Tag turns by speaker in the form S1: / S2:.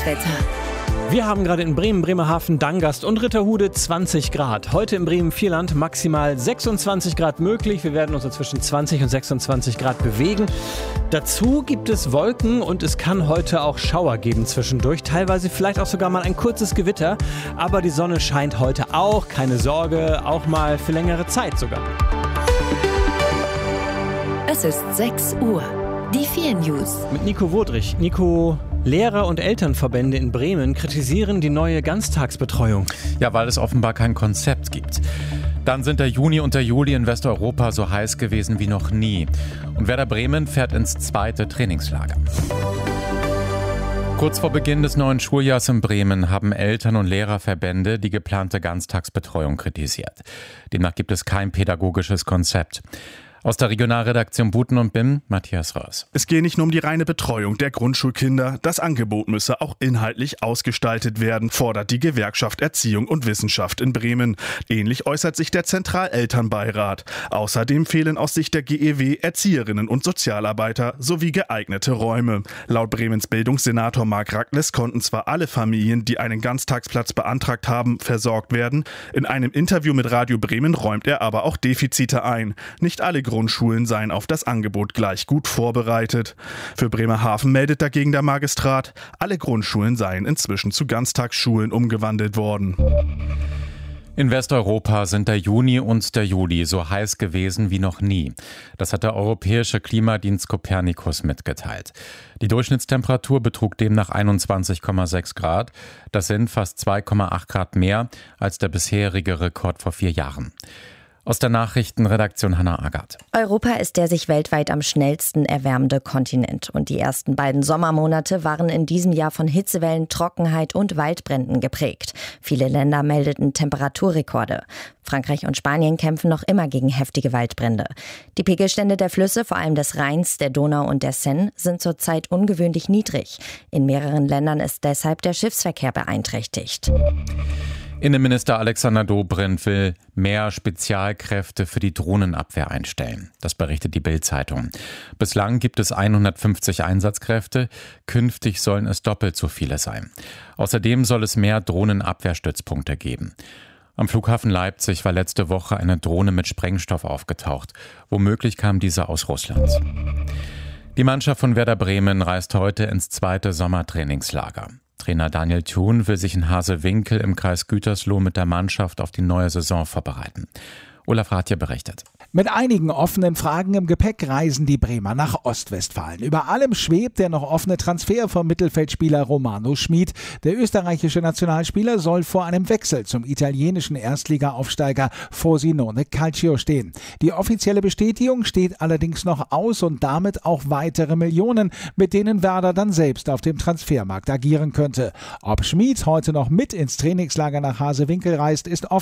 S1: das Wetter.
S2: Wir haben gerade in Bremen, Bremerhaven, Dangast und Ritterhude 20 Grad. Heute im Bremen-Vierland maximal 26 Grad möglich. Wir werden uns so zwischen 20 und 26 Grad bewegen. Dazu gibt es Wolken und es kann heute auch Schauer geben zwischendurch. Teilweise vielleicht auch sogar mal ein kurzes Gewitter. Aber die Sonne scheint heute auch. Keine Sorge, auch mal für längere Zeit sogar.
S1: Es ist 6 Uhr. Die 4 News.
S2: Mit Nico Wodrich. Nico, Lehrer- und Elternverbände in Bremen kritisieren die neue Ganztagsbetreuung.
S3: Ja, weil es offenbar kein Konzept gibt. Dann sind der Juni und der Juli in Westeuropa so heiß gewesen wie noch nie. Und Werder Bremen fährt ins zweite Trainingslager. Kurz vor Beginn des neuen Schuljahrs in Bremen haben Eltern- und Lehrerverbände die geplante Ganztagsbetreuung kritisiert. Demnach gibt es kein pädagogisches Konzept. Aus der Regionalredaktion Buten und Bim, Matthias Rörs.
S4: Es gehe nicht nur um die reine Betreuung der Grundschulkinder. Das Angebot müsse auch inhaltlich ausgestaltet werden, fordert die Gewerkschaft Erziehung und Wissenschaft in Bremen. Ähnlich äußert sich der Zentralelternbeirat. Außerdem fehlen aus Sicht der GEW Erzieherinnen und Sozialarbeiter sowie geeignete Räume. Laut Bremens Bildungssenator Marc Rackles konnten zwar alle Familien, die einen Ganztagsplatz beantragt haben, versorgt werden. In einem Interview mit Radio Bremen räumt er aber auch Defizite ein. Nicht alle Grundschulen seien auf das Angebot gleich gut vorbereitet. Für Bremerhaven meldet dagegen der Magistrat, alle Grundschulen seien inzwischen zu Ganztagsschulen umgewandelt worden.
S3: In Westeuropa sind der Juni und der Juli so heiß gewesen wie noch nie. Das hat der europäische Klimadienst Copernicus mitgeteilt. Die Durchschnittstemperatur betrug demnach 21,6 Grad. Das sind fast 2,8 Grad mehr als der bisherige Rekord vor 4 Jahren. Aus der Nachrichtenredaktion Hannah Agathe.
S5: Europa ist der sich weltweit am schnellsten erwärmende Kontinent. Und die ersten beiden Sommermonate waren in diesem Jahr von Hitzewellen, Trockenheit und Waldbränden geprägt. Viele Länder meldeten Temperaturrekorde. Frankreich und Spanien kämpfen noch immer gegen heftige Waldbrände. Die Pegelstände der Flüsse, vor allem des Rheins, der Donau und der Seine, sind zurzeit ungewöhnlich niedrig. In mehreren Ländern ist deshalb der Schiffsverkehr beeinträchtigt.
S3: Innenminister Alexander Dobrindt will mehr Spezialkräfte für die Drohnenabwehr einstellen. Das berichtet die Bild-Zeitung. Bislang gibt es 150 Einsatzkräfte. Künftig sollen es doppelt so viele sein. Außerdem soll es mehr Drohnenabwehrstützpunkte geben. Am Flughafen Leipzig war letzte Woche eine Drohne mit Sprengstoff aufgetaucht. Womöglich kam diese aus Russland. Die Mannschaft von Werder Bremen reist heute ins zweite Sommertrainingslager. Trainer Daniel Thun will sich in Hasewinkel im Kreis Gütersloh mit der Mannschaft auf die neue Saison vorbereiten. Olaf Rathje berichtet.
S6: Mit einigen offenen Fragen im Gepäck reisen die Bremer nach Ostwestfalen. Über allem schwebt der noch offene Transfer vom Mittelfeldspieler Romano Schmid. Der österreichische Nationalspieler soll vor einem Wechsel zum italienischen Erstliga-Aufsteiger Frosinone Calcio stehen. Die offizielle Bestätigung steht allerdings noch aus und damit auch weitere Millionen, mit denen Werder dann selbst auf dem Transfermarkt agieren könnte. Ob Schmid heute noch mit ins Trainingslager nach Hasewinkel reist, ist offen.